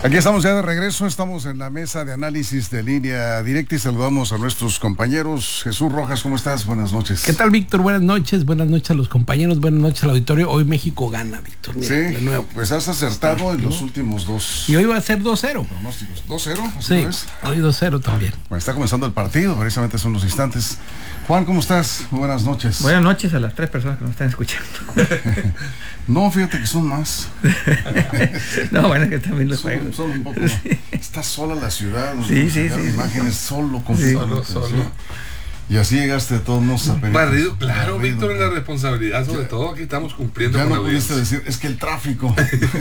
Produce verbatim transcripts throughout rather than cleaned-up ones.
Aquí estamos ya de regreso, estamos en la mesa de análisis de Línea Directa y saludamos a nuestros compañeros. Jesús Rojas, ¿cómo estás? Buenas noches. ¿Qué tal, Víctor? Buenas noches, buenas noches a los compañeros, buenas noches al auditorio. Hoy México gana, Víctor. Mira, sí, de nuevo. Pues has acertado en los últimos dos. Y hoy va a ser dos cero. Pronósticos. dos cero, sí, hoy dos cero también. Bueno, está comenzando el partido, precisamente son los instantes. Juan, ¿cómo estás? Buenas noches. Buenas noches a las tres personas que nos están escuchando. No, fíjate que son más. No, bueno, que también los son, juegos. Son un poco. Sí. Está sola la ciudad. Sí, sí, sí. Imágenes sí. solo, con sí. solo, solo. Sí. Y así llegaste de todos modos a Barrido, claro, barrido. Víctor, en la responsabilidad, sobre ya, todo aquí estamos cumpliendo. Ya con no la pudiste decir, es que el tráfico.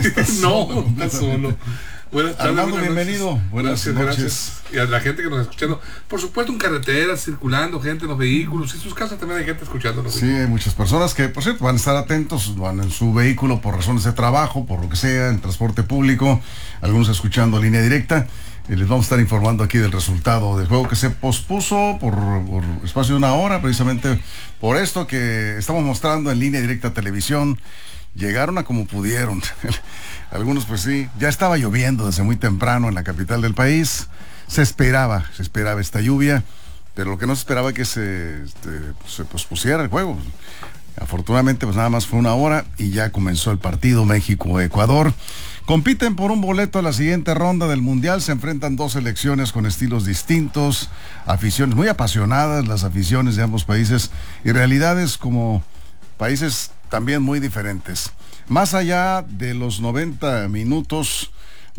No, está solo. Buenas tardes, Armando, buenas bienvenido. Noches. Buenas gracias, noches. Gracias. Y a la gente que nos está escuchando. Por supuesto, en carreteras, circulando, gente en los vehículos. En sus casas también hay gente escuchándonos. Sí, hay muchas personas que, por cierto, van a estar atentos, van en su vehículo por razones de trabajo, por lo que sea, en transporte público, algunos escuchando Línea Directa. Y les vamos a estar informando aquí del resultado del juego que se pospuso por, por espacio de una hora, precisamente por esto que estamos mostrando en Línea Directa Televisión. Llegaron a como pudieron. Algunos pues sí, ya estaba lloviendo desde muy temprano en la capital del país. Se esperaba, se esperaba esta lluvia, pero lo que no se esperaba es que se, este, se pospusiera el juego. Afortunadamente pues nada más fue una hora y ya comenzó el partido México-Ecuador. Compiten por un boleto a la siguiente ronda del Mundial, se enfrentan dos selecciones con estilos distintos, aficiones muy apasionadas, las aficiones de ambos países y realidades como países también muy diferentes. Más allá de los noventa minutos,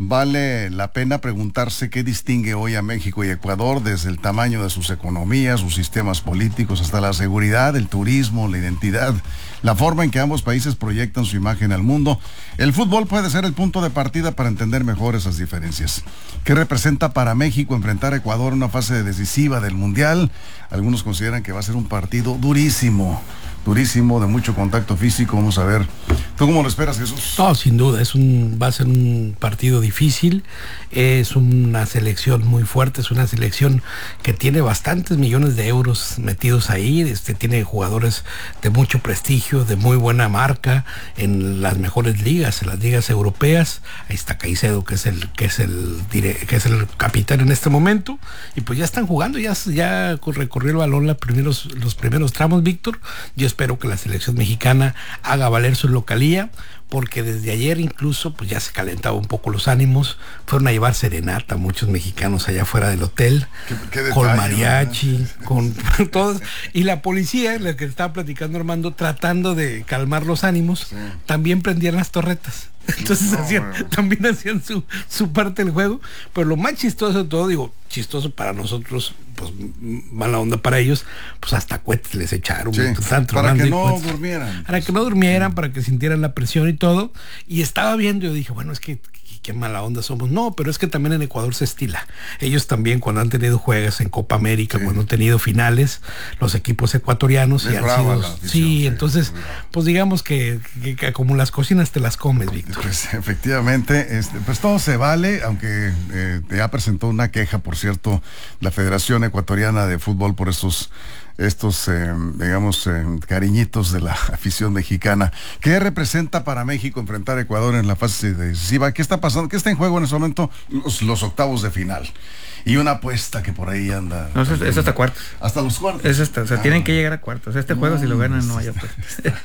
vale la pena preguntarse qué distingue hoy a México y Ecuador, desde el tamaño de sus economías, sus sistemas políticos, hasta la seguridad, el turismo, la identidad, la forma en que ambos países proyectan su imagen al mundo. El fútbol puede ser el punto de partida para entender mejor esas diferencias. ¿Qué representa para México enfrentar a Ecuador en una fase decisiva del Mundial? Algunos consideran que va a ser un partido durísimo. durísimo, de mucho contacto físico. Vamos a ver. ¿Tú cómo lo esperas, Jesús? No, sin duda, es un, va a ser un partido difícil, es una selección muy fuerte, es una selección que tiene bastantes millones de euros metidos ahí, este, tiene jugadores de mucho prestigio, de muy buena marca en las mejores ligas, en las ligas europeas. Ahí está Caicedo, que es el, que es el, que es el capitán en este momento, y pues ya están jugando, ya, ya recorrió el balón los primeros, los primeros tramos, Víctor. Yo espero que la selección mexicana haga valer su localía, porque desde ayer incluso pues ya se calentaba un poco los ánimos. Fueron a llevar serenata muchos mexicanos allá fuera del hotel, ¿Qué, qué detalle, con mariachi, ¿no? Con todos, y la policía, la que estaba platicando Armando, tratando de calmar los ánimos, sí. También prendían las torretas. Entonces no, hacían, bueno. también hacían su, su parte del juego. Pero lo más chistoso de todo, digo, chistoso para nosotros, pues mala onda para ellos, pues hasta cohetes les echaron. Sí, para que no cohetes, durmieran. Para que no durmieran, para que sintieran la presión y todo. Y estaba viendo, yo dije, bueno, es que qué mala onda somos. No, pero es que también en Ecuador se estila. Ellos también, cuando han tenido juegos en Copa América, sí. cuando han tenido finales, los equipos ecuatorianos y han sido, afición, sí, sí, entonces, pues digamos que, que, que como las cocinas te las comes, Víctor. Pues efectivamente, este, pues todo se vale, aunque eh, ya presentó una queja, por cierto, la Federación Ecuatoriana de Fútbol por estos estos, eh, digamos, eh, cariñitos de la afición mexicana. ¿Qué representa para México enfrentar a Ecuador en la fase decisiva? ¿Qué está pasando? ¿Qué está en juego en ese momento? Los, los octavos de final. Y una apuesta que por ahí anda. No, eso es, es hasta cuartos. Hasta los cuartos. Es hasta, o sea, ah. tienen que llegar a cuartos. Este no, juego, si lo ganan, no hay apuesta.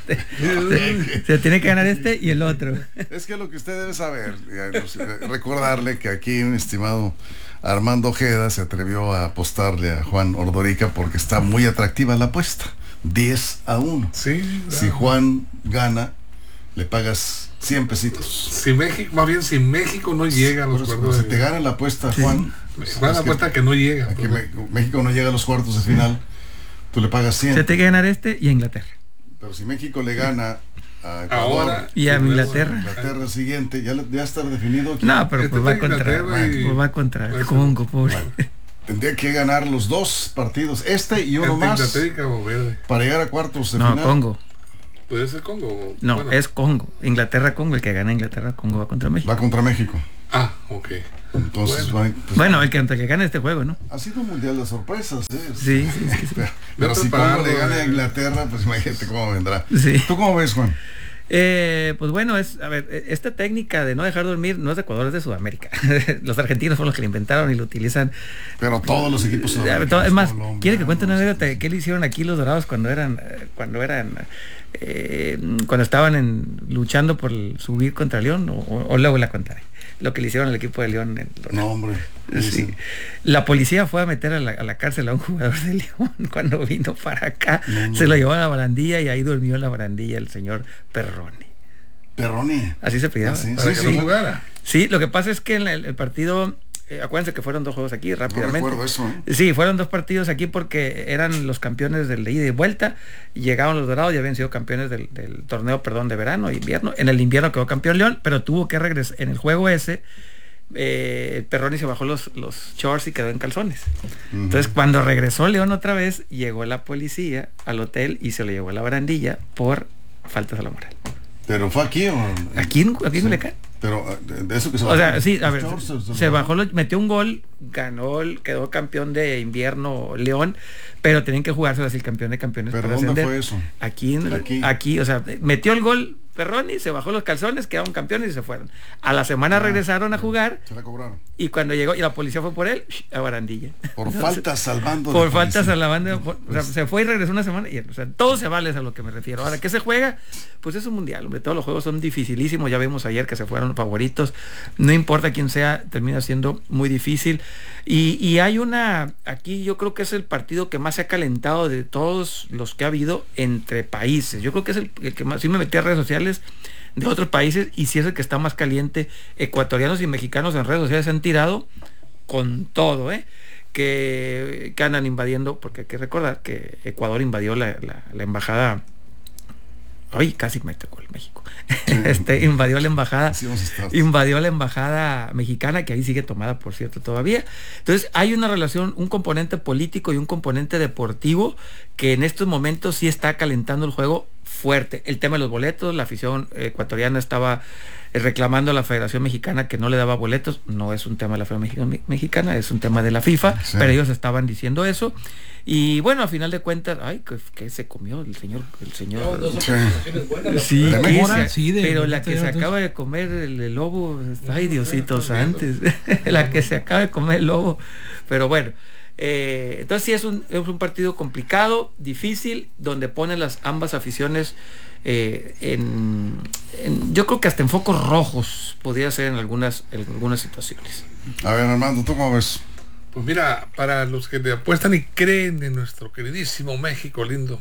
Se tiene que ganar este y el otro. Es que lo que usted debe saber, digamos, recordarle que aquí un estimado Armando Ojeda se atrevió a apostarle a Juan Ordorica porque está muy atractiva la apuesta. diez a uno. Sí, claro. Si Juan gana, le pagas cien pesitos. Si México, más bien si México no llega a los Pero cuartos. Si te gana la apuesta, sí. Juan. Pues, van a la apuesta que, que no llega. Que me, México no llega a los cuartos de final, tú le pagas cien. Se te tiene que ganar este y a Inglaterra. Pero si México le gana a Ecuador, ahora y a Inglaterra. Inglaterra siguiente, ya, ya está definido. ¿Quién? No, pero pues va, contra, y... pues va contra el Congo, pobre. Bueno, tendría que ganar los dos partidos, este y uno más, para llegar a cuartos de no, final. No, Congo. ¿Puede ser Congo? No, bueno. es Congo. Inglaterra-Congo, el que gana Inglaterra, Congo va contra México. Va contra México. Ah, ok. Entonces, bueno, va, pues, bueno el, que, el que gane este juego, ¿no? Ha sido un mundial de sorpresas, ¿eh? Sí, sí, sí. sí. Pero, pero si Congo le gana a Inglaterra, pues imagínate cómo vendrá. Sí. ¿Tú cómo ves, Juan? Eh, pues bueno, es, a ver, esta técnica de no dejar dormir no es de Ecuador, es de Sudamérica. Los argentinos fueron los que la inventaron y lo utilizan. Pero todos los equipos sudamericanos. Es más, ¿quiere que cuente una anécdota? ¿Qué le hicieron aquí los Dorados cuando eran, cuando eran, eh, cuando estaban en, luchando por el, subir contra León? O, o luego la contaré. Lo que le hicieron al equipo de León. En no, hombre. Sí. La policía fue a meter a la, a la cárcel a un jugador de León cuando vino para acá. No, se lo llevó a la barandilla y ahí durmió en la barandilla el señor Perroni. Perroni. Así se pedía. Ah, sí, para sí, que sí. no jugara. Sí, lo que pasa es que en el, el partido, eh, acuérdense que fueron dos juegos aquí rápidamente. No recuerdo eso, ¿eh? Sí, fueron dos partidos aquí porque eran los campeones del ida y vuelta. Llegaron los Dorados y habían sido campeones del, del torneo, perdón, de verano e invierno. En el invierno quedó campeón León, pero tuvo que regresar en el juego ese. Eh, Perroni se bajó los, los shorts y quedó en calzones. Uh-huh. Entonces cuando regresó León otra vez, llegó la policía al hotel y se lo llevó a la barandilla por faltas a la moral. ¿Pero fue aquí o...? Aquí en, aquí en sí. Culiacán. Pero de eso que se bajó. O sea, sí, a ver, se, se bajó, lo, metió un gol, ganó, quedó campeón de invierno León, pero tenían que jugárselo así el campeón de campeones. ¿Pero dónde ascender. Fue eso? Aquí, en, aquí, aquí, o sea, metió el gol Perroni, se bajó los calzones, quedaron campeones y se fueron. A la semana ah, regresaron a jugar. Se la cobraron. Y cuando llegó, y la policía fue por él, a barandilla. Por Entonces, falta salvando. Por falta salvando. Por, pues, o sea, se fue y regresó una semana. Y, o sea, todo se vale, es a lo que me refiero. Ahora, ¿qué se juega? Pues es un mundial, hombre. Todos los juegos son dificilísimos. Ya vimos ayer que se fueron favoritos. No importa quién sea, termina siendo muy difícil. Y, y hay una, aquí yo creo que es el partido que más se ha calentado de todos los que ha habido entre países. Yo creo que es el, el que más, sí me metí a redes sociales de otros países y si es el que está más caliente. Ecuatorianos y mexicanos en redes sociales se han tirado con todo, ¿eh? que, que andan invadiendo, porque hay que recordar que Ecuador invadió la, la, la embajada. Ay, casi me tocó el México. este invadió la embajada, sí, invadió la embajada mexicana, que ahí sigue tomada, por cierto, todavía. Entonces, hay una relación, un componente político y un componente deportivo que en estos momentos sí está calentando el juego fuerte. El tema de los boletos, la afición ecuatoriana estaba reclamando a la Federación Mexicana que no le daba boletos. No es un tema de la Federación Mexicana, es un tema de la FIFA, sí. Pero ellos estaban diciendo eso. Y bueno, a final de cuentas, ay, que, que se comió el señor, el señor. No, dos operaciones buenas. Sí, ¿De mejora? Sí, de, pero de, la que se dos. acaba de comer el, el lobo, ay, Diositos antes, la que se acaba de comer el lobo. Pero bueno, eh, entonces sí es un, es un partido complicado, difícil, donde ponen las ambas aficiones eh, en, en, yo creo que hasta en focos rojos podría ser en algunas, en algunas situaciones. A ver, Armando, ¿tú cómo ves? Pues mira, para los que le apuestan y creen en nuestro queridísimo México lindo,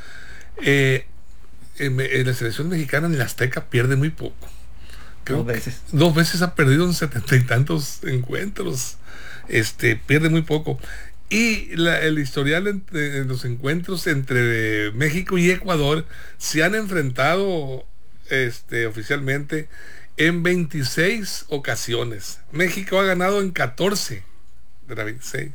eh, en, en la selección mexicana en el Azteca pierde muy poco. Creo dos veces. Dos veces ha perdido en setenta y tantos encuentros. Este, pierde muy poco. Y la, el historial entre los encuentros entre México y Ecuador se han enfrentado este, oficialmente en veintiséis ocasiones. México ha ganado en catorce de las veintiséis.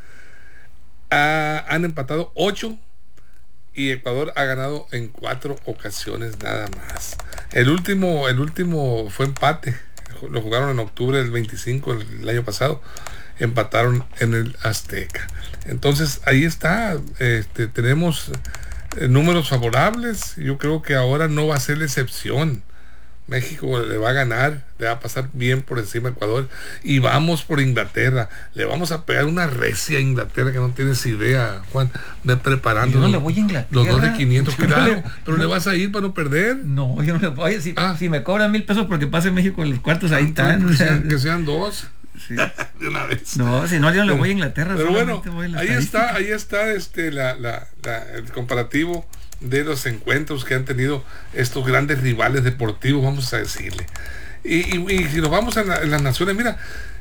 Ha, han empatado ocho y Ecuador ha ganado en cuatro ocasiones nada más. El último, el último fue empate. Lo jugaron en octubre del veinticinco, el, el año pasado. Empataron en el Azteca. Entonces ahí está. Este, tenemos eh, números favorables. Yo creo que ahora no va a ser la excepción. México le va a ganar, le va a pasar bien por encima de Ecuador y vamos por Inglaterra, le vamos a pegar una recia a Inglaterra que no tienes idea, Juan, ve preparando. Yo no le voy a Inglaterra. Los dos de quinientos, claro, le, pero no, le vas a ir para no perder. No, yo no le voy. Si, ah. si me cobran mil pesos porque pase México en los cuartos, ahí están. Que sean, que sean dos. Sí. De una vez. No, si no, yo no le voy a Inglaterra. Pero bueno, ahí está, ahí está este la, la, la, el comparativo de los encuentros que han tenido estos grandes rivales deportivos, vamos a decirle. Y, y, y si nos vamos a, la, a las naciones, mira,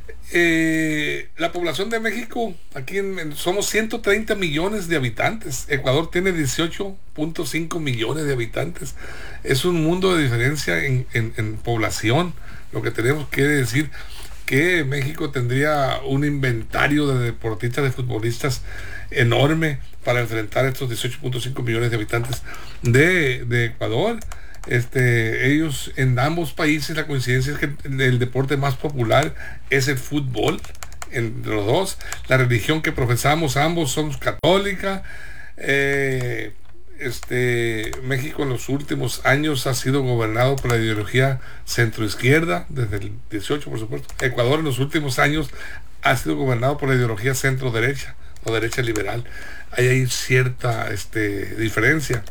eh, la población de México, aquí en, en, somos ciento treinta millones de habitantes. Ecuador tiene dieciocho punto cinco millones de habitantes. Es un mundo de diferencia en, en, en población. Lo que tenemos que decir que México tendría un inventario de deportistas, de futbolistas enorme para enfrentar estos dieciocho punto cinco millones de habitantes de, de Ecuador. Este, ellos en ambos países, la coincidencia es que el, el deporte más popular es el fútbol entre los dos. La religión que profesamos ambos somos católica. Eh, este, México en los últimos años ha sido gobernado por la ideología centroizquierda, desde el dieciocho, por supuesto. Ecuador en los últimos años ha sido gobernado por la ideología centro-derecha o derecha liberal. Ahí hay cierta este, diferencia.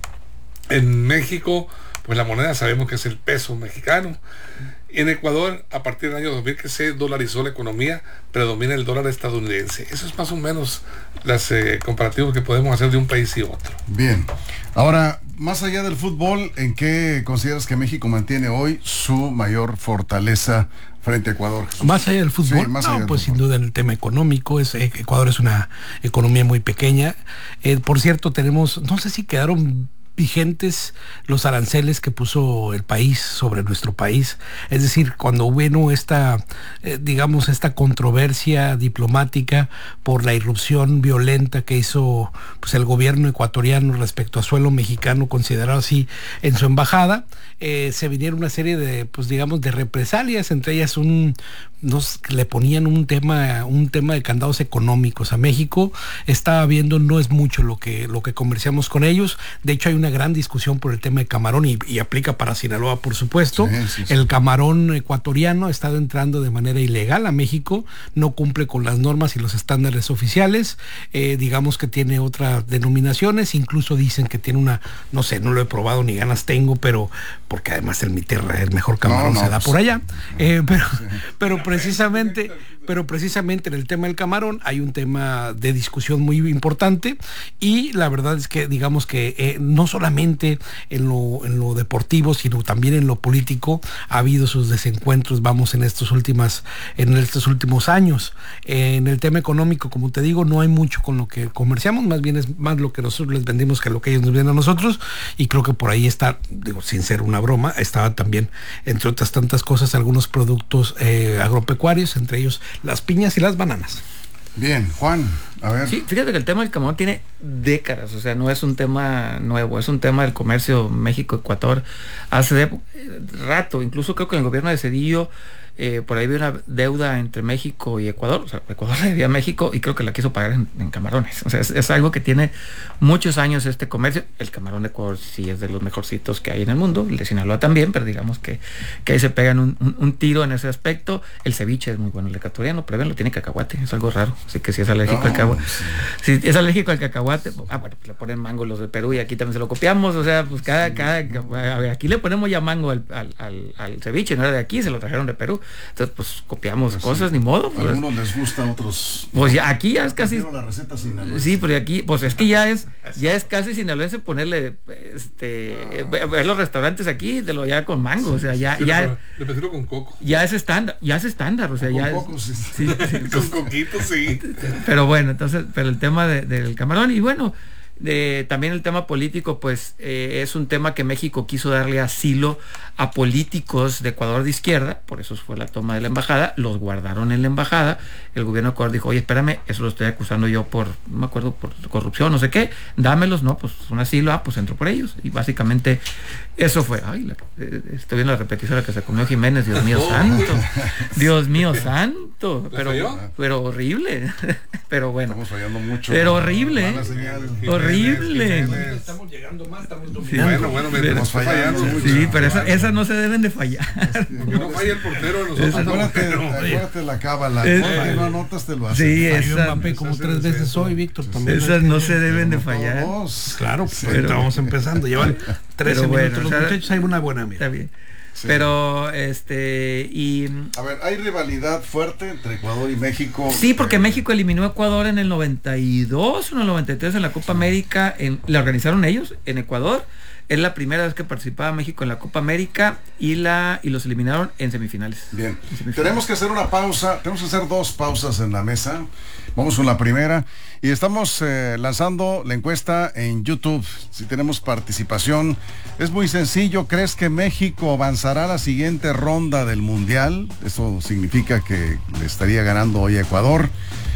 En México, pues la moneda sabemos que es el peso mexicano. En Ecuador, a partir del año dos mil que se dolarizó la economía, predomina el dólar estadounidense. Eso es más o menos los eh, comparativos que podemos hacer de un país y otro. Bien. Ahora, más allá del fútbol, ¿en qué consideras que México mantiene hoy su mayor fortaleza frente a Ecuador? Jesús? Más allá del fútbol, Sí, más no, allá del pues fútbol. sin duda en el tema económico, es, eh, Ecuador es una economía muy pequeña. Eh, por cierto, tenemos, no sé si quedaron vigentes los aranceles que puso el país sobre nuestro país. Es decir, cuando hubo esta, eh, digamos, esta controversia diplomática por la irrupción violenta que hizo pues, el gobierno ecuatoriano respecto a suelo mexicano, considerado así, en su embajada, eh, se vinieron una serie de, pues digamos, de represalias, entre ellas un, nos le ponían un tema, un tema de candados económicos a México. Estaba viendo, no es mucho lo que, lo que comerciamos con ellos. De hecho, hay una gran discusión por el tema de camarón y, y aplica para Sinaloa, por supuesto. Sí, sí, sí. El camarón ecuatoriano ha estado entrando de manera ilegal a México, no cumple con las normas y los estándares oficiales, eh, digamos que tiene otras denominaciones, incluso dicen que tiene una, no sé, no lo he probado ni ganas tengo, pero porque además el Miterra, el mejor camarón no, no, se da pues, por allá, eh, pero, sí. pero precisamente, pero precisamente en el tema del camarón hay un tema de discusión muy importante y la verdad es que digamos que eh, no solamente en lo, en lo deportivo, sino también en lo político ha habido sus desencuentros, vamos, en estos últimas, en estos últimos años. Eh, en el tema económico, como te digo, no hay mucho con lo que comerciamos, más bien es más lo que nosotros les vendimos que lo que ellos nos venden a nosotros, y creo que por ahí está, digo, sin ser una broma, estaban también, entre otras tantas cosas, algunos productos eh, agropecuarios, entre ellos las piñas y las bananas. Bien, Juan, a ver. Sí, fíjate que el tema del camarón tiene décadas, o sea, no es un tema nuevo, es un tema del comercio México-Ecuador hace de, rato, incluso creo que en el gobierno de Cedillo, eh, por ahí había una deuda entre México y Ecuador, o sea, Ecuador le debía a México y creo que la quiso pagar en, en camarones, o sea, es, es algo que tiene muchos años este comercio. El camarón de Ecuador sí es de los mejorcitos que hay en el mundo, el de Sinaloa también, pero digamos que, que ahí se pegan un, un, un tiro en ese aspecto. El ceviche es muy bueno, el ecuatoriano, pruébenlo, tiene cacahuate, es algo raro, así que si es alérgico no, al cacahuate, sí. si es alérgico al cacahuate, ah, bueno, pues le ponen mango los de Perú y aquí también se lo copiamos, o sea, pues cada, sí. cada, a ver, aquí le ponemos ya mango al, al, al, al ceviche, no era de aquí, se lo trajeron de Perú, entonces pues copiamos pues cosas, sí. ni modo. Pues, algunos les gusta, otros. Pues ya aquí ya es casi. La receta sí, pero aquí, pues es que ya es, ya es casi sinaloense ponerle, este, ah. ver los restaurantes aquí, de lo ya con mango, sí. o sea, ya, sí, ya. Le prefiero con coco. Ya es estándar, ya es estándar, o sea, con ya. Coco, es, sí. Sí, sí, con coquito, sí. Pero bueno, entonces, pero el tema de, del camarón, y bueno. De, también el tema político, pues eh, es un tema que México quiso darle asilo a políticos de Ecuador de izquierda, por eso fue la toma de la embajada, los guardaron en la embajada, el gobierno de Ecuador dijo, oye, espérame, eso lo estoy acusando yo por, no me acuerdo, por corrupción, no sé qué, dámelos, no, pues un asilo, ah, pues entro por ellos, y básicamente eso fue. Ay, la, eh, estoy viendo la repetición que se comió Jiménez, Dios mío santo, Dios mío santo, pero, pero horrible, pero bueno, estamos fallando mucho, pero horrible, mala señal. Horrible. Estamos llegando más, estamos sí, dominando. Bueno, bueno, estamos fallando mucho. Sí, pero esa, esas no se deben de fallar. Porque no falla el portero, nosotros acuérdate, no, acuérdate la cábala, es, porque no anotas te lo haces. Sí, esa, Mbappé como tres veces es hoy, Víctor, también. Esas no se deben de fallar. Todos. Claro, sí, pero estamos empezando, llevan trece bueno, minutos, los o sea, muchachos, hay una buena mira. Está bien. Sí. Pero, este, y... A ver, ¿hay rivalidad fuerte entre Ecuador y México? Sí, porque México eliminó a Ecuador en el noventa y dos o en el noventa y tres en la Copa América, en, la organizaron ellos en Ecuador. Es la primera vez que participaba México en la Copa América y la y los eliminaron en semifinales. Bien, en semifinales. Tenemos que hacer una pausa, tenemos que hacer dos pausas en la mesa. Vamos con la primera y estamos eh, lanzando la encuesta en YouTube. Si tenemos participación, es muy sencillo. ¿Crees que México avanzará a la siguiente ronda del Mundial? Eso significa que le estaría ganando hoy a Ecuador.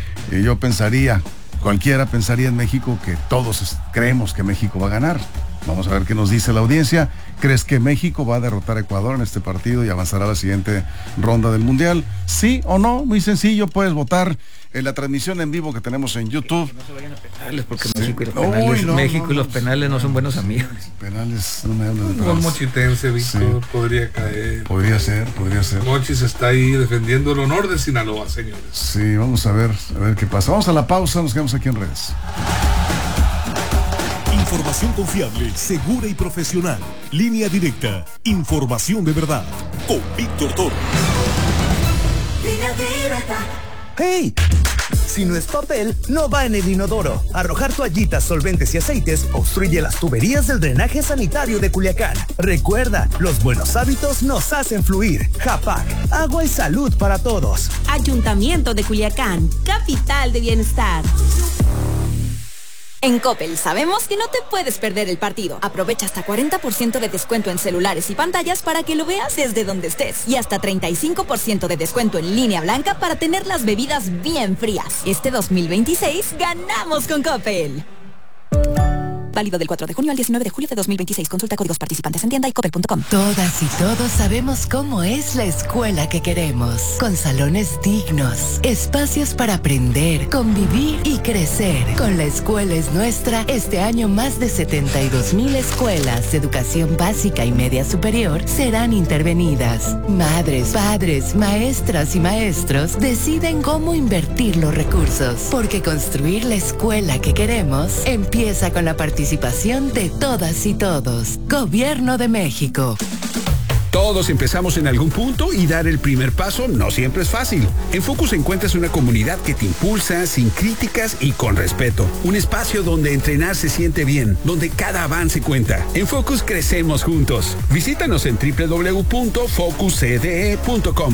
Y yo pensaría, cualquiera pensaría en México que todos creemos que México va a ganar. Vamos a ver qué nos dice la audiencia ¿Crees que México va a derrotar a Ecuador en este partido y avanzará a la siguiente ronda del Mundial? ¿Sí o no? Muy sencillo, puedes votar en la transmisión en vivo que tenemos en YouTube. No se vayan a penales porque Sí. México y los Uy, penales, no, México no, y los no. penales no son buenos amigos. Penales, no me hablan de Un penales. mochitense, Víctor, Sí. podría caer. Podría ser, podría ser. Mochis está ahí defendiendo el honor de Sinaloa, señores. Sí, vamos a ver, a ver qué pasa. Vamos a la pausa, nos quedamos aquí en redes. Información confiable, segura y profesional. Línea directa. Información de verdad. Con Víctor Torres. ¡Hey! Si no es papel, no va en el inodoro. Arrojar toallitas, solventes y aceites obstruye las tuberías del drenaje sanitario de Culiacán. Recuerda, los buenos hábitos nos hacen fluir. Japac, agua y salud para todos. Ayuntamiento de Culiacán, capital de bienestar. En Coppel sabemos que no te puedes perder el partido. Aprovecha hasta cuarenta por ciento de descuento en celulares y pantallas para que lo veas desde donde estés. Y hasta treinta y cinco por ciento de descuento en línea blanca para tener las bebidas bien frías. Este dos mil veintiséis ganamos con Coppel. Válido del cuatro de junio al diecinueve de julio de dos mil veintiséis. Consulta códigos participantes en tienda y coppel punto com. Todas y todos sabemos cómo es la escuela que queremos, con salones dignos, espacios para aprender, convivir y crecer. Con La Escuela es Nuestra, este año más de setenta y dos mil escuelas de educación básica y media superior serán intervenidas. Madres, padres, maestras y maestros deciden cómo invertir los recursos, porque construir la escuela que queremos empieza con la participación Participación de todas y todos. Gobierno de México. Todos empezamos en algún punto y dar el primer paso no siempre es fácil. En Focus encuentras una comunidad que te impulsa sin críticas y con respeto. Un espacio donde entrenar se siente bien, donde cada avance cuenta. En Focus crecemos juntos. Visítanos en doble u doble u doble u punto focus c d e punto com.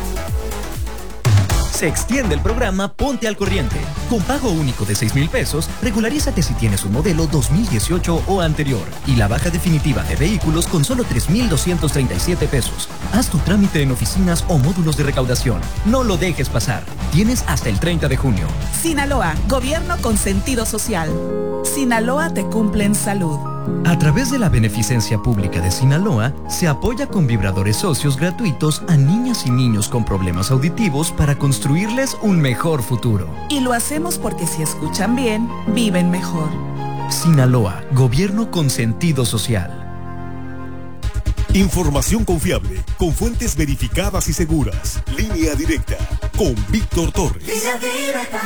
Se extiende el programa Ponte al Corriente. Con pago único de seis mil pesos, regularízate si tienes un modelo dos mil dieciocho o anterior. Y la baja definitiva de vehículos con solo tres mil doscientos treinta y siete pesos. Haz tu trámite en oficinas o módulos de recaudación. No lo dejes pasar. Tienes hasta el treinta de junio. Sinaloa, gobierno con sentido social. Sinaloa te cumple en salud. A través de la beneficencia pública de Sinaloa, se apoya con vibradores socios gratuitos a niñas y niños con problemas auditivos para construirles un mejor futuro. Y lo hacemos porque si escuchan bien, viven mejor. Sinaloa, gobierno con sentido social. Información confiable, con fuentes verificadas y seguras. Línea directa, con Víctor Torres. Línea directa.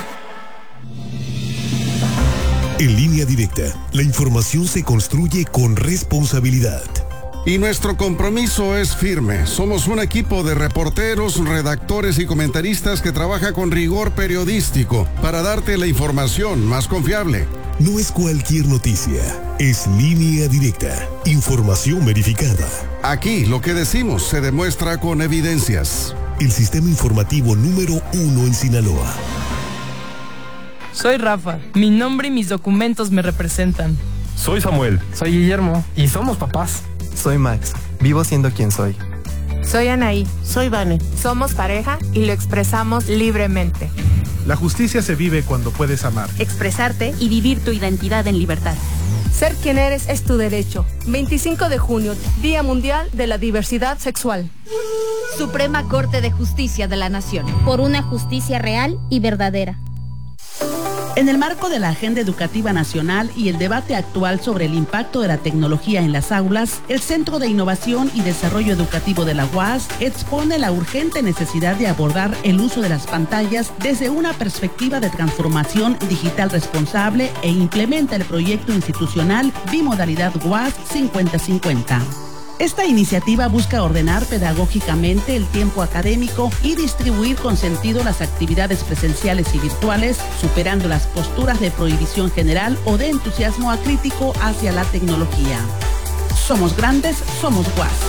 En Línea Directa, la información se construye con responsabilidad. Y nuestro compromiso es firme. Somos un equipo de reporteros, redactores y comentaristas que trabaja con rigor periodístico para darte la información más confiable. No es cualquier noticia, es Línea Directa, información verificada. Aquí lo que decimos se demuestra con evidencias. El sistema informativo número uno en Sinaloa. Soy Rafa. Mi nombre y mis documentos me representan. Soy Samuel. Soy Guillermo. Y somos papás. Soy Max. Vivo siendo quien soy. Soy Anaí. Soy Vane. Somos pareja y lo expresamos libremente. La justicia se vive cuando puedes amar, expresarte y vivir tu identidad en libertad. Ser quien eres es tu derecho. veinticinco de junio, Día Mundial de la Diversidad Sexual. Suprema Corte de Justicia de la Nación. Por una justicia real y verdadera. En el marco de la Agenda Educativa Nacional y el debate actual sobre el impacto de la tecnología en las aulas, el Centro de Innovación y Desarrollo Educativo de la U A S expone la urgente necesidad de abordar el uso de las pantallas desde una perspectiva de transformación digital responsable e implementa el proyecto institucional Bimodalidad U A S cincuenta cincuenta. Esta iniciativa busca ordenar pedagógicamente el tiempo académico y distribuir con sentido las actividades presenciales y virtuales, superando las posturas de prohibición general o de entusiasmo acrítico hacia la tecnología. Somos grandes, somos U A S.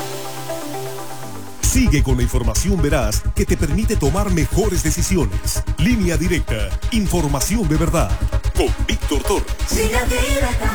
Sigue con la información veraz que te permite tomar mejores decisiones. Línea Directa, información de verdad. Con Víctor Torres. Línea Directa.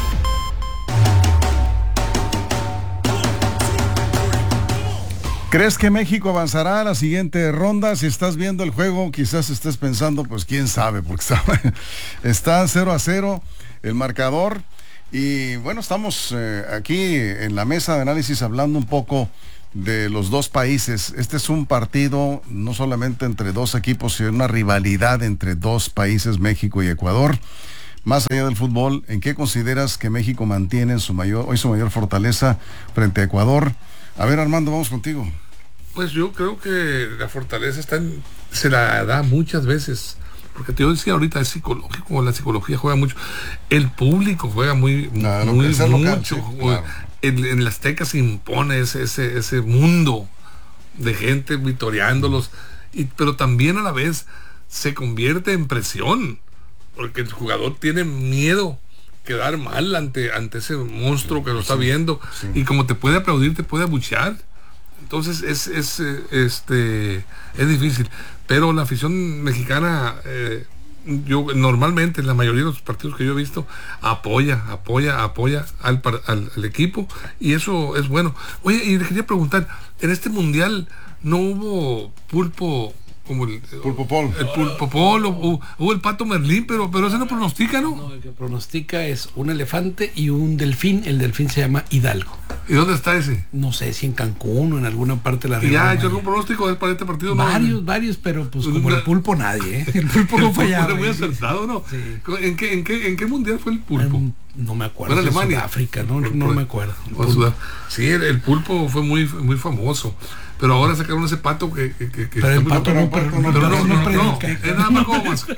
¿Crees que México avanzará a la siguiente ronda? Si estás viendo el juego, quizás estés pensando, pues quién sabe, porque está, está cero a cero el marcador. Y bueno, estamos eh, aquí en la mesa de análisis hablando un poco de los dos países. Este es un partido no solamente entre dos equipos, sino una rivalidad entre dos países, México y Ecuador. Más allá del fútbol, ¿en qué consideras que México mantiene su mayor, hoy su mayor fortaleza frente a Ecuador? A ver, Armando, vamos contigo. Pues yo creo que la fortaleza está en, se la da muchas veces, porque te decía ahorita, es psicológico, la psicología juega mucho, el público juega muy, claro, muy mucho, local, sí, claro. en, en las Azteca se impone ese, ese, ese mundo de gente vitoreándolos, y, pero también a la vez se convierte en presión, porque el jugador tiene miedo quedar mal ante, ante ese monstruo que lo está viendo, sí. Y como te puede aplaudir, te puede abuchear. Entonces es, es, este, es difícil. Pero la afición mexicana, eh, yo normalmente en la mayoría de los partidos que yo he visto, apoya, apoya, apoya al, al, al equipo, y eso es bueno. Oye, y le quería preguntar, en este mundial no hubo pulpo como el Pulpo Pol. El Pulpo Pol, o, o el Pato Merlín, pero, pero ese no pronostica, ¿no? No, el que pronostica es un elefante y un delfín. El delfín se llama Hidalgo. ¿Y dónde está ese? No sé si en Cancún o en alguna parte de la región. ¿Ya ha hecho algún pronóstico para este partido? Varios, no, varios, pero pues como el pulpo nadie, ¿eh? El pulpo no fallaba. Fue muy acertado, ¿no? Sí. ¿En, qué, en, qué, ¿En qué mundial fue el pulpo? En, no me acuerdo. ¿Fue en Alemania? Sudáfrica, no, no me acuerdo. Sí, el, el pulpo fue muy, muy famoso. Pero ahora sacaron ese pato que... que, que pero el pato no, pero no, pero no, no, no, es nada más como mascota.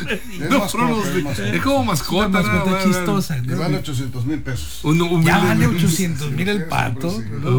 Es como mascota. Una mascota chistosa. Y vale ochocientos mil pesos. Ya vale ochocientos mil el pato.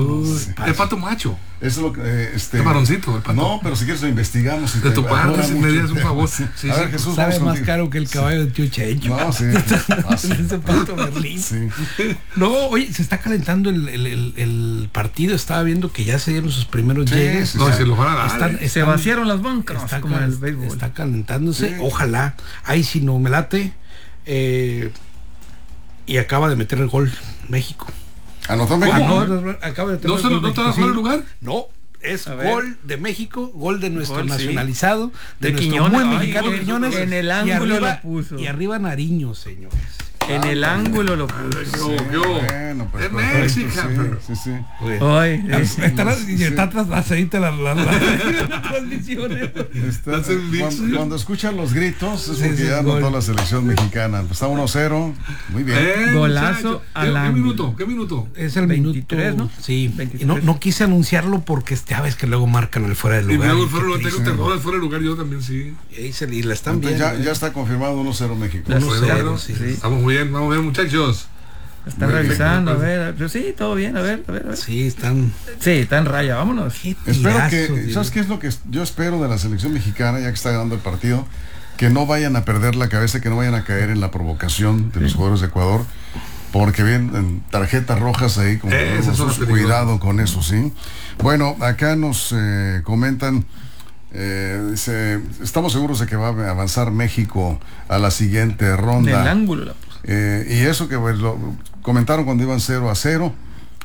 El pato macho. Eso es lo que... Este, el varoncito, el pato. No, pero si quieres lo investigamos. De tu parte, si me dices un favor. Sí, sí, a ver, Jesús, sabe más caro que el caballo de tío Checho. No, sí. Ese pato Merlín. Sí. No, oye, se está calentando el, el, el, el partido. Estaba viendo que ya se dieron sus primeros sí, llegues. Sí, no, se los van a dar. Están, están, se vaciaron las bancas. Está, como en el béisbol. Está calentándose. Sí. Ojalá. Ahí si no me late. Eh, y acaba de meter el gol México. ¿Anotó México? Ah, no, acaba de ¿No se lo está fuera de lugar? No, es gol de México, gol de nuestro gol, nacionalizado, sí. de, de nuestro Quiñones, muy ay, mexicano ay, Quiñones. En el ángulo arriba, lo puso. Y arriba Nariño, señores. En ah, el ángulo lo puso. Yo, yo. Bueno, pues, es México. Sí, sí, sí. Hoy, está atrás la las transmisiones. Cuando, cuando escuchan los gritos es porque sí, ya anotó la selección mexicana. Está uno cero. Muy bien. Eh, Golazo al ¿Qué, ¿Qué minuto? ¿Qué minuto? Es el veintitrés, minuto, ¿no? Sí. veintitrés. No, no quise anunciarlo porque sabes que luego marcan el fuera de lugar. Y luego el fuera de lugar, tengo terror al fuera de lugar, yo también sí. Y, se, y la están viendo. Ya, ya está confirmado uno cero México. uno cero. Sí, sí. Estamos muy bien, vamos a ver, muchachos. Están muy revisando, bien, a ver, pero sí, todo bien, a ver, a ver, a ver. Sí, están. Sí, están raya, vámonos. Espero que, Dios. ¿Sabes qué es lo que yo espero de la selección mexicana, ya que está ganando el partido? Que no vayan a perder la cabeza, que no vayan a caer en la provocación de sí. los jugadores de Ecuador, porque vienen tarjetas rojas ahí, como eh, nosotros, cuidado con eso, ¿sí? Bueno, acá nos eh, comentan. Eh, dice, estamos seguros de que va a avanzar México a la siguiente ronda. Del ángulo la puso. Eh, y eso que pues, lo comentaron cuando iban cero a cero.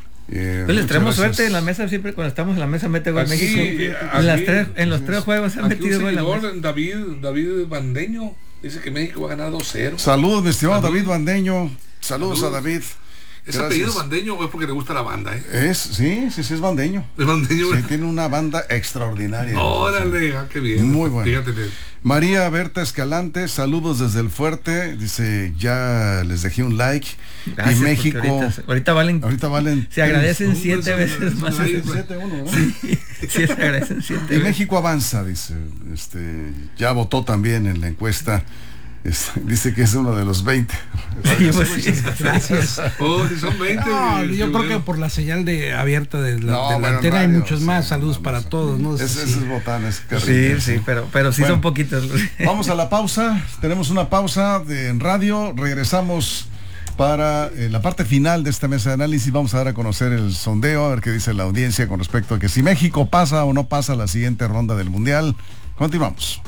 Eh, pues les traemos suerte en la mesa, siempre cuando estamos en la mesa mete gol México. Aquí, en, las tres, en los tres juegos se han metido gol. David, David Bandeño dice que México va a ganar dos cero. Saludos, mi estimado David Bandeño. Saludos, Saludos a David. ¿Es apellido bandeño o es porque le gusta la banda? Eh? Es, sí, sí, sí, es bandeño. Es bandeño. Sí, tiene una banda extraordinaria. Órale, ah, qué bien. Muy bueno. Fíjate. María Berta Escalante, saludos desde el Fuerte. Dice, ya les dejé un like. Gracias, y México. Ahorita, ahorita valen. Ahorita valen. Se agradecen siete veces más. siete uno, ¿no? Sí, sí, se agradecen siete Y veces. México avanza, dice. Este, ya votó también en la encuesta. Es, dice que es uno de los veinte. Sí, pues sí. Gracias. Oh, si son veinte. No, yo creo que por la señal de abierta de la, no, de la antena hay muchos sí, más. Saludos no, para no, todos, ¿no? Ese sí. es botán, es sí, sí, pero, pero sí bueno, son poquitos. Vamos a la pausa. Tenemos una pausa de, en radio. Regresamos para eh, la parte final de esta mesa de análisis. Vamos a dar a conocer el sondeo, a ver qué dice la audiencia con respecto a que si México pasa o no pasa a la siguiente ronda del Mundial. Continuamos.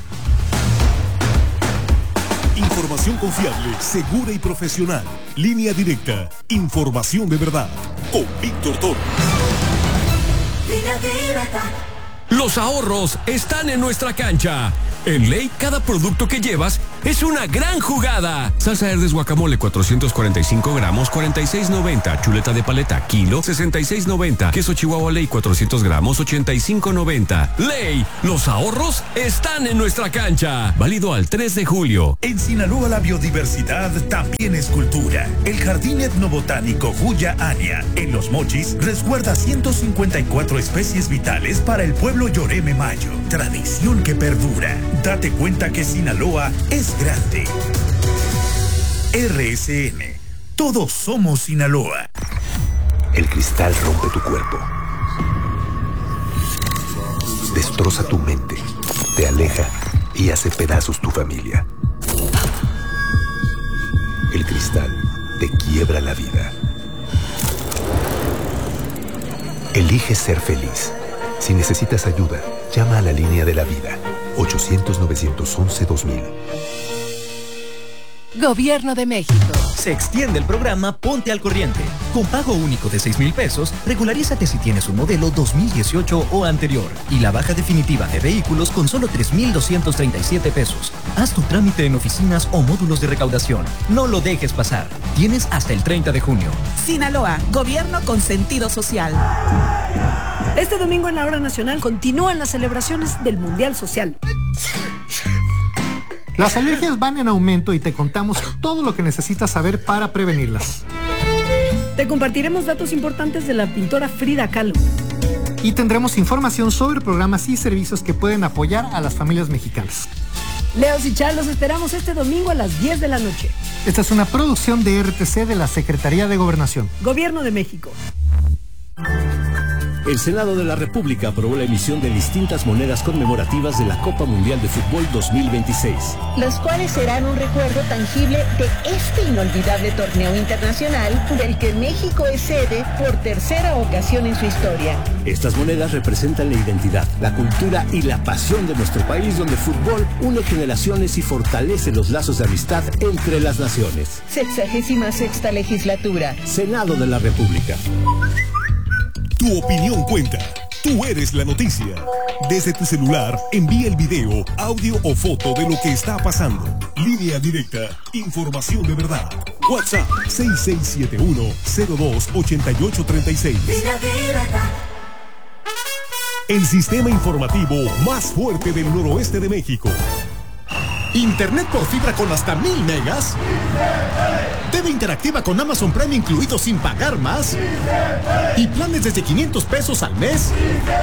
Información confiable, segura y profesional. Línea directa. Información de verdad. Con Víctor Toro. Línea directa. Los ahorros están en nuestra cancha. En Ley, cada producto que llevas es una gran jugada. Salsa Herdes Guacamole, cuatrocientos cuarenta y cinco gramos, cuarenta y seis noventa. Chuleta de paleta, kilo, sesenta y seis noventa. Queso Chihuahua Ley, cuatrocientos gramos, ochenta y cinco noventa. Ley, los ahorros están en nuestra cancha. Válido al tres de julio. En Sinaloa la biodiversidad también es cultura. El Jardín Etnobotánico Huya Ania, en Los Mochis, resguarda ciento cincuenta y cuatro especies vitales para el pueblo Yoreme Mayo. Tradición que perdura. Date cuenta que Sinaloa es grande. R S N. Todos somos Sinaloa. El cristal rompe tu cuerpo. Destroza tu mente. Te aleja y hace pedazos tu familia. El cristal te quiebra la vida. Elige ser feliz. Si necesitas ayuda, llama a la línea de la vida. ochocientos, novecientos once, dos mil. Gobierno de México. Se extiende el programa Ponte al Corriente. Con pago único de seis mil pesos, regularízate si tienes un modelo dos mil dieciocho o anterior. Y la baja definitiva de vehículos con solo tres mil doscientos treinta y siete pesos. Haz tu trámite en oficinas o módulos de recaudación. No lo dejes pasar. Tienes hasta el treinta de junio. Sinaloa, gobierno con sentido social. Este domingo en la hora nacional continúan las celebraciones del Mundial Social. Las alergias van en aumento y te contamos todo lo que necesitas saber para prevenirlas. Te compartiremos datos importantes de la pintora Frida Kahlo. Y tendremos información sobre programas y servicios que pueden apoyar a las familias mexicanas. Leos y Char, los esperamos este domingo a las diez de la noche. Esta es una producción de R T C de la Secretaría de Gobernación. Gobierno de México. El Senado de la República aprobó la emisión de distintas monedas conmemorativas de la Copa Mundial de Fútbol dos mil veintiséis. Los cuales serán un recuerdo tangible de este inolvidable torneo internacional del que México es sede por tercera ocasión en su historia. Estas monedas representan la identidad, la cultura y la pasión de nuestro país, donde el fútbol une generaciones y fortalece los lazos de amistad entre las naciones. Sexagésima sexta legislatura. Senado de la República. Tu opinión cuenta. Tú eres la noticia. Desde tu celular, envía el video, audio o foto de lo que está pasando. Línea directa. Información de verdad. WhatsApp seis seis siete uno, cero dos, ocho ocho tres seis. El sistema informativo más fuerte del noroeste de México. Internet por fibra con hasta mil megas. T V interactiva con Amazon Prime incluido sin pagar más. Y planes desde quinientos pesos al mes.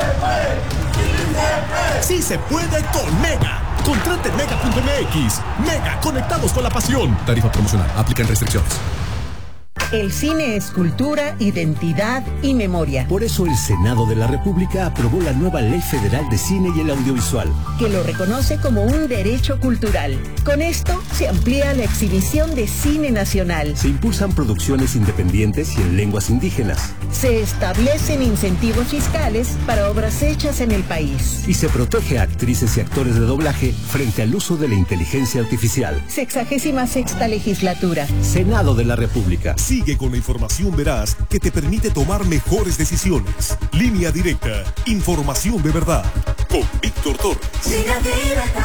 Sí se puede con Mega. Contrate mega punto m x. Mega, conectados con la pasión. Tarifa promocional. Aplican restricciones. El cine es cultura, identidad y memoria. Por eso el Senado de la República aprobó la nueva Ley Federal de Cine y el Audiovisual, que lo reconoce como un derecho cultural. Con esto se amplía la exhibición de cine nacional. Se impulsan producciones independientes y en lenguas indígenas. Se establecen incentivos fiscales para obras hechas en el país. Y se protege a actrices y actores de doblaje frente al uso de la inteligencia artificial. Sexagésima sexta legislatura. Senado de la República. Sigue con la información veraz que te permite tomar mejores decisiones. Línea directa. Información de verdad. Con Víctor Torres. Línea directa.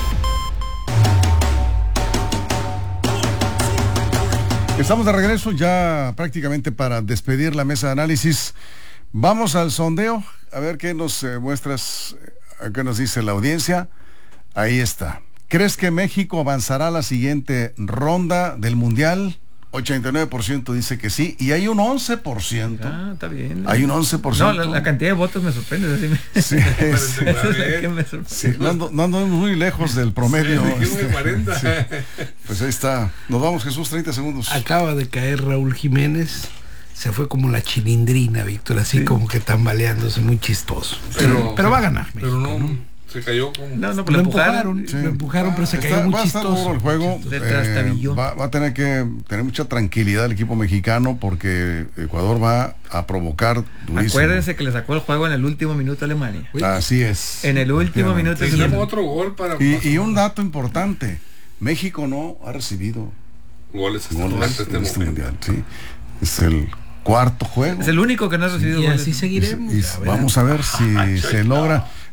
Estamos de regreso ya prácticamente para despedir la mesa de análisis. Vamos al sondeo, a ver qué nos eh, muestras, eh, qué nos dice la audiencia. Ahí está. ¿Crees que México avanzará a la siguiente ronda del Mundial? ochenta y nueve por ciento dice que sí, y hay un once por ciento. Ah, está bien. Hay un once por ciento. No, la, la cantidad de votos me sorprende. Así me... Sí, es, que me sí, no, ando, no andamos muy lejos del promedio. Sí, este, cuarenta. sí. Pues ahí está. Nos vamos, Jesús, treinta segundos. Acaba de caer Raúl Jiménez. Se fue como la chilindrina, Víctor, así sí. como que tambaleándose, muy chistoso. Pero, pero va a ganar México, pero no, ¿no? Se cayó como... No, no, lo empujaron, sí. lo empujaron, pero se cayó Está, muy va chistoso. Va a estar duro el juego. Eh, va, va a tener que tener mucha tranquilidad el equipo mexicano porque Ecuador va a provocar durísimo. Acuérdense que le sacó el juego en el último minuto a Alemania. Así es. En el último minuto. Tenemos otro gol para... Y, y un dato importante. México no ha recibido goles, goles en este mundial. Sí. Es el cuarto juego. Es el único que no ha recibido y goles. Así seguiremos. Y, y vamos a ver si se logra.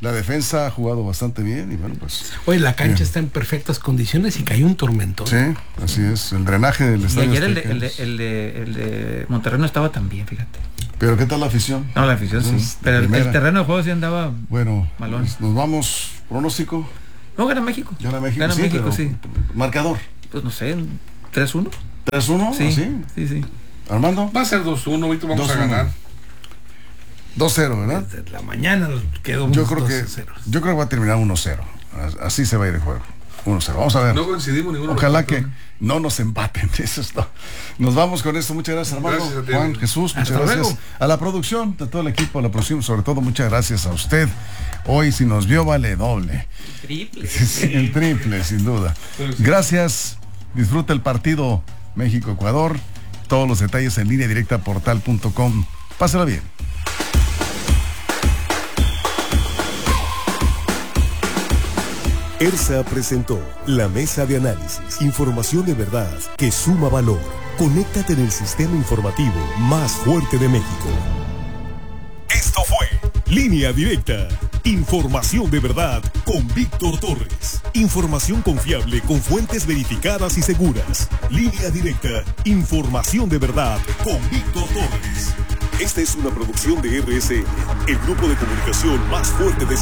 La defensa ha jugado bastante bien y bueno, pues... Oye, la cancha bien. está en perfectas condiciones y cayó un tormento. Sí, así es. El drenaje del Y estadio ayer el de, Azteca el, de, es- el, de, el de Monterrey no estaba tan bien, fíjate. Pero ¿qué tal la afición? No, la afición sí. Es Pero el, primera. el terreno de juego sí andaba Bueno, malón. pues, nos vamos. ¿Pronóstico? No, gana México. Gana México, Gana sí, México, pero- sí. Marcador. Pues no sé, tres uno. ¿tres uno? Sí, ¿Así? sí, sí. ¿Armando? Va a ser dos uno, ahorita vamos dos a uno. ganar. dos cero, ¿verdad? Desde la mañana nos quedó Yo unos creo que dos cero. yo creo que va a terminar uno cero. Así se va a ir el juego. uno cero. Vamos a ver. No coincidimos ninguno. Ojalá que no nos empaten. Eso es todo. Nos vamos con esto. Muchas gracias, Armando. Gracias a ti. Juan, Jesús, muchas Hasta gracias. luego. A la producción, a todo el equipo, a la producción, sobre todo, muchas gracias a usted. Hoy, si nos vio, vale doble. Triple. Sí, el triple, sin duda. Gracias. Disfruta el partido México-Ecuador. Todos los detalles en línea directa portal punto com. Pásala bien. ERSA presentó la mesa de análisis, información de verdad que suma valor. Conéctate en el sistema informativo más fuerte de México. Esto fue Línea Directa, información de verdad con Víctor Torres. Información confiable con fuentes verificadas y seguras. Línea Directa, información de verdad con Víctor Torres. Esta es una producción de R S N, el grupo de comunicación más fuerte de